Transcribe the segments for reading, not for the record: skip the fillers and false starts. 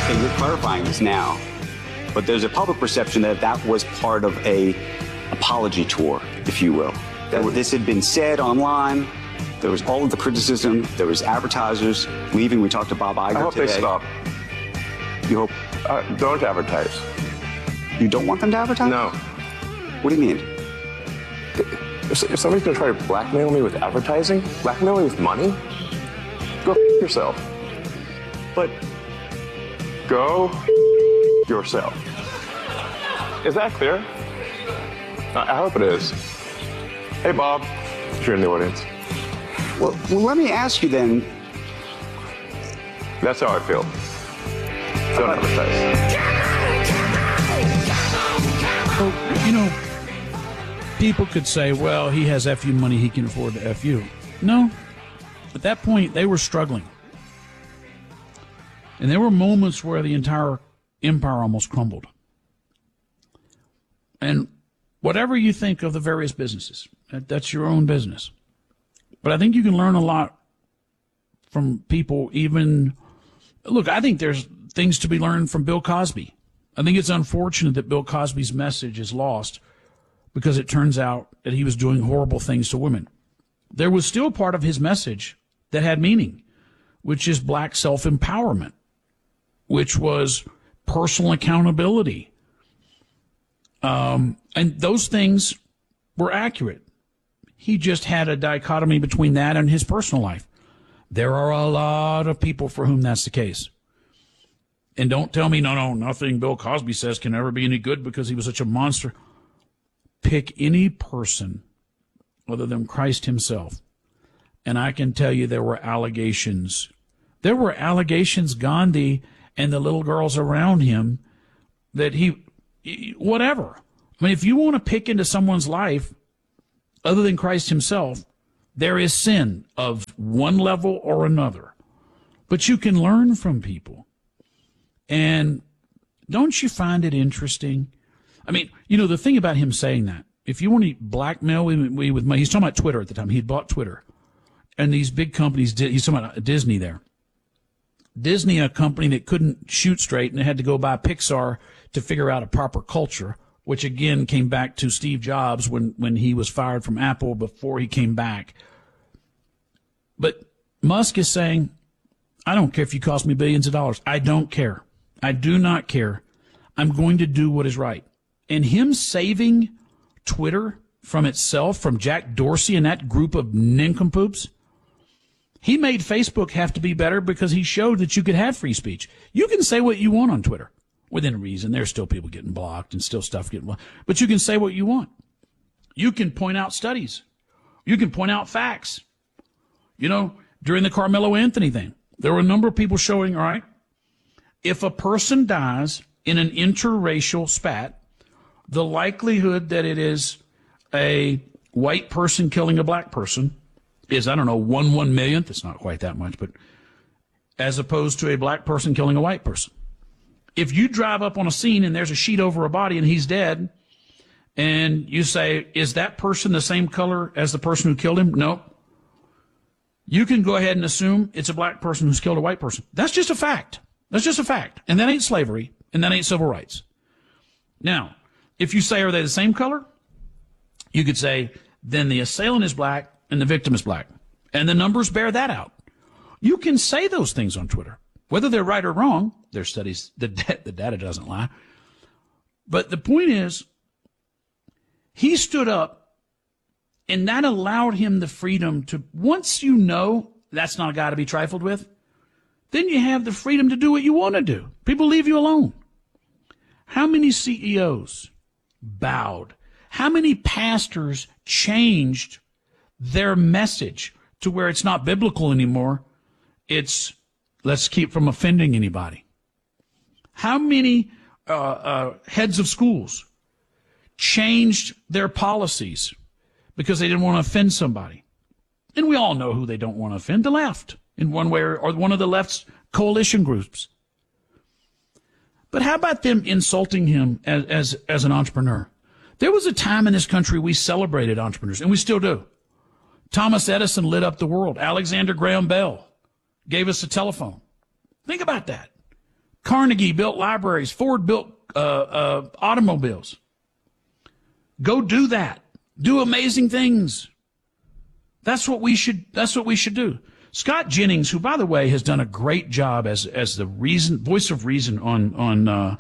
Okay, you're clarifying this now, but there's a public perception that that was part of a apology tour, if you will. That this had been said online. There was all of the criticism. There was advertisers leaving. We talked to Bob Iger today. I hope they stop. You hope? Don't advertise. You don't want them to advertise? No. What do you mean? If somebody's going to try to blackmail me with advertising, blackmail me with money, go yourself. But go yourself. Is that clear? I hope it is. Hey, Bob, if you're in the audience. well, let me ask you then. That's how I feel. Don't advertise. Well, you know, people could say, well, he has FU money, he can afford to FU. No. At that point, they were struggling. And there were moments where the entire empire almost crumbled. And whatever you think of the various businesses, that's your own business. But I think you can learn a lot from people even... Look, I think there's things to be learned from Bill Cosby. I think it's unfortunate that Bill Cosby's message is lost because it turns out that he was doing horrible things to women. There was still part of his message that had meaning, which is black self-empowerment, which was personal accountability. And those things were accurate. He just had a dichotomy between that and his personal life. There are a lot of people for whom that's the case. And don't tell me, no, nothing Bill Cosby says can ever be any good because he was such a monster. Pick any person other than Christ himself, and I can tell you there were allegations. There were allegations, Gandhi and the little girls around him, that whatever. I mean, if you want to pick into someone's life other than Christ himself, there is sin of one level or another. But you can learn from people. And don't you find it interesting? I mean, you know, the thing about him saying that, if you want to blackmail me with money, he's talking about Twitter at the time. He had bought Twitter. And these big companies, he's talking about Disney there. Disney, a company that couldn't shoot straight and had to go buy Pixar to figure out a proper culture, which again came back to Steve Jobs when he was fired from Apple before he came back. But Musk is saying, I don't care if you cost me billions of dollars. I don't care. I do not care. I'm going to do what is right. And him saving Twitter from itself, from Jack Dorsey and that group of nincompoops, he made Facebook have to be better because he showed that you could have free speech. You can say what you want on Twitter within reason. There's still people getting blocked and still stuff getting blocked. But you can say what you want. You can point out studies. You can point out facts. You know, during the Carmelo Anthony thing, there were a number of people showing, all right, if a person dies in an interracial spat, the likelihood that it is a white person killing a black person is, I don't know, 1/1,000,000th. It's not quite that much, but as opposed to a black person killing a white person. If you drive up on a scene and there's a sheet over a body and he's dead, and you say, is that person the same color as the person who killed him? No. You can go ahead and assume it's a black person who's killed a white person. That's just a fact. That's just a fact. And that ain't slavery, and that ain't civil rights. Now, if you say, are they the same color? You could say, then the assailant is black and the victim is black. And the numbers bear that out. You can say those things on Twitter. Whether they're right or wrong, there's studies, the data doesn't lie. But the point is, he stood up, and that allowed him the freedom to, once you know that's not a guy to be trifled with, then you have the freedom to do what you want to do. People leave you alone. How many CEOs bowed? How many pastors changed their message to where it's not biblical anymore? It's, let's keep from offending anybody. How many heads of schools changed their policies because they didn't want to offend somebody? And we all know who they don't want to offend, the left, in one way or one of the left's coalition groups. But how about them insulting him as an entrepreneur? There was a time in this country we celebrated entrepreneurs, and we still do. Thomas Edison lit up the world. Alexander Graham Bell gave us a telephone. Think about that. Carnegie built libraries. Ford built automobiles. Go do that. Do amazing things. That's what we should do. Scott Jennings, who, by the way, has done a great job as the voice of reason at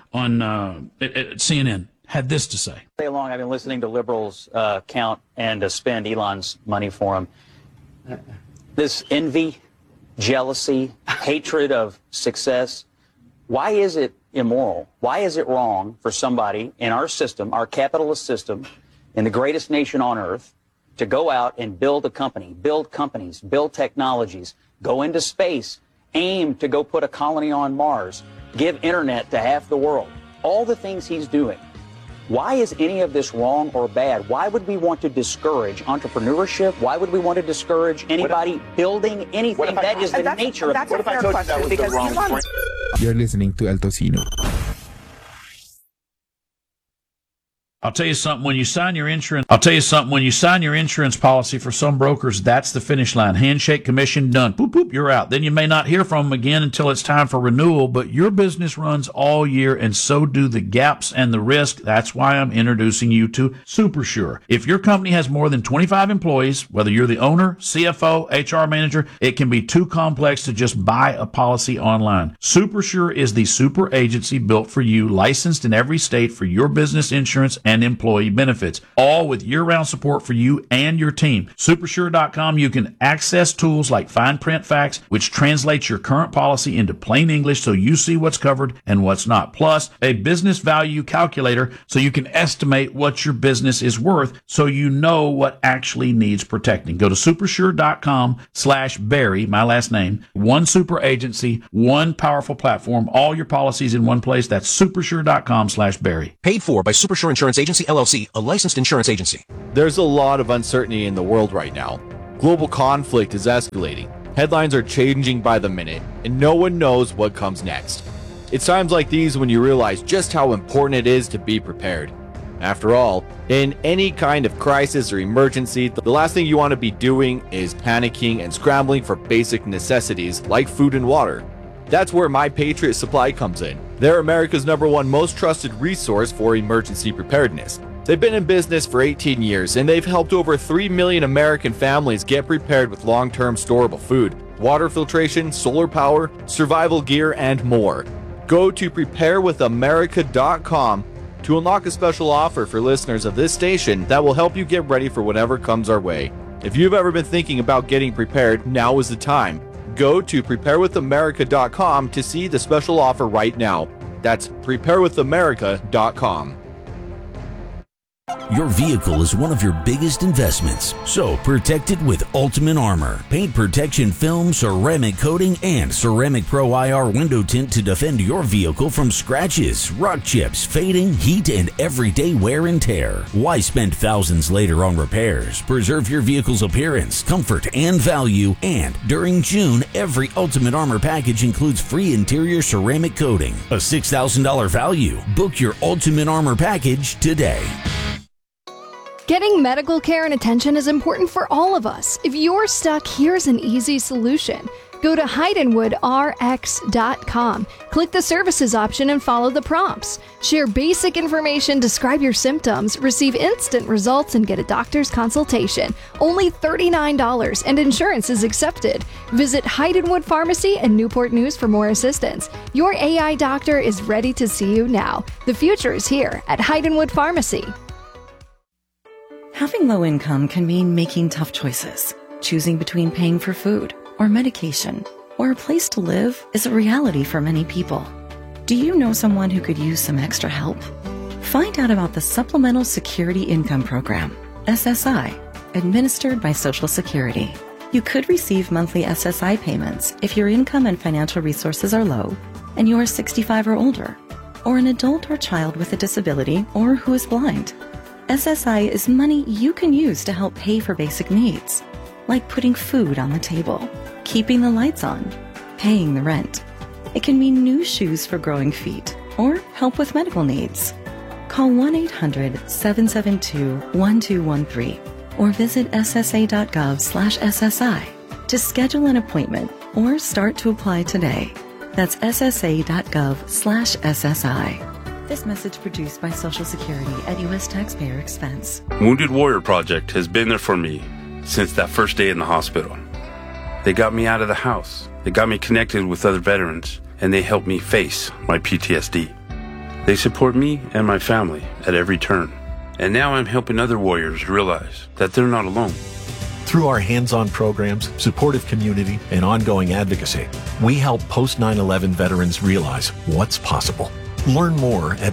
CNN, had this to say. Day long, I've been listening to liberals count and spend Elon's money for him. This envy, jealousy, hatred of success. Why is it immoral? Why is it wrong for somebody in our system, our capitalist system, in the greatest nation on earth, to go out and build a company, build companies, build technologies, go into space, aim to go put a colony on Mars, give internet to half the world, all the things he's doing? Why is any of this wrong or bad? Why would we want to discourage entrepreneurship? Why would we want to discourage anybody building anything? That is the nature of it. That's a fair question because Elon... You're listening to El Tocino. I'll tell you something, when you sign your insurance policy for some brokers, that's the finish line. Handshake, commission, done. Boop, boop, you're out. Then you may not hear from them again until it's time for renewal, but your business runs all year and so do the gaps and the risk. That's why I'm introducing you to SuperSure. If your company has more than 25 employees, whether you're the owner, CFO, HR manager, it can be too complex to just buy a policy online. SuperSure is the super agency built for you, licensed in every state for your business insurance and employee benefits, all with year-round support for you and your team. Supersure.com, you can access tools like fine print facts, which translates your current policy into plain English so you see what's covered and what's not. Plus, a business value calculator so you can estimate what your business is worth so you know what actually needs protecting. Go to supersure.com/Barry, my last name. One super agency, one powerful platform, all your policies in one place. That's supersure.com/Barry. Paid for by Supersure Insurance Agency, LLC, a licensed insurance agency. There's a lot of uncertainty in the world right now. Global conflict is escalating. Headlines are changing by the minute, and no one knows what comes next. It's times like these when you realize just how important it is to be prepared. After all, in any kind of crisis or emergency, the last thing you want to be doing is panicking and scrambling for basic necessities like food and water. That's where My Patriot Supply comes in. They're America's #1 most trusted resource for emergency preparedness. They've been in business for 18 years, and they've helped over 3 million American families get prepared with long-term storable food, water filtration, solar power, survival gear, and more. Go to preparewithamerica.com to unlock a special offer for listeners of this station that will help you get ready for whatever comes our way. If you've ever been thinking about getting prepared, now is the time. Go to preparewithamerica.com to see the special offer right now. That's preparewithamerica.com. Your vehicle is one of your biggest investments, so protect it with Ultimate Armor. Paint protection film, ceramic coating, and Ceramic Pro IR window tint to defend your vehicle from scratches, rock chips, fading, heat, and everyday wear and tear. Why spend thousands later on repairs? Preserve your vehicle's appearance, comfort, and value. And during June, every Ultimate Armor package includes free interior ceramic coating, a $6,000 value. Book your Ultimate Armor package today. Getting medical care and attention is important for all of us. If you're stuck, here's an easy solution. Go to HeidenwoodRx.com. Click the services option and follow the prompts. Share basic information, describe your symptoms, receive instant results, and get a doctor's consultation. Only $39, and insurance is accepted. Visit Heidenwood Pharmacy and Newport News for more assistance. Your AI doctor is ready to see you now. The future is here at Heidenwood Pharmacy. Having low income can mean making tough choices. Choosing between paying for food or medication or a place to live is a reality for many people. Do you know someone who could use some extra help? Find out about the Supplemental Security Income Program, SSI, administered by Social Security. You could receive monthly SSI payments if your income and financial resources are low and you are 65 or older, or an adult or child with a disability or who is blind. SSI is money you can use to help pay for basic needs, like putting food on the table, keeping the lights on, paying the rent. It can mean new shoes for growing feet, or help with medical needs. Call 1-800-772-1213 or visit ssa.gov/SSI to schedule an appointment or start to apply today. That's ssa.gov/SSI. This message produced by Social Security at U.S. taxpayer expense. Wounded Warrior Project has been there for me since that first day in the hospital. They got me out of the house. They got me connected with other veterans, and they helped me face my PTSD. They support me and my family at every turn. And now I'm helping other warriors realize that they're not alone. Through our hands-on programs, supportive community, and ongoing advocacy, we help post-9/11 veterans realize what's possible. Learn more at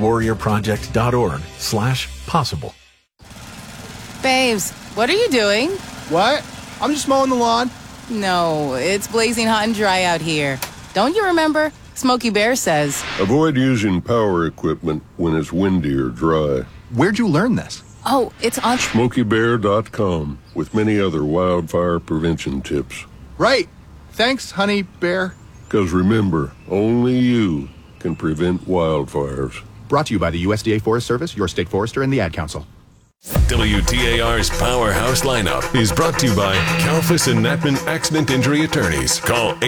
woundedwarriorproject.org/possible. Babes, what are you doing? What? I'm just mowing the lawn. No, it's blazing hot and dry out here. Don't you remember? Smokey Bear says. Avoid using power equipment when it's windy or dry. Where'd you learn this? Oh, it's on SmokeyBear.com with many other wildfire prevention tips. Right. Thanks, Honey Bear. Because remember, only you can prevent wildfires. Brought to you by the USDA Forest Service, your state forester, and the Ad Council. WTAR's Powerhouse Lineup is brought to you by Kalfas and Natman Accident Injury Attorneys. Call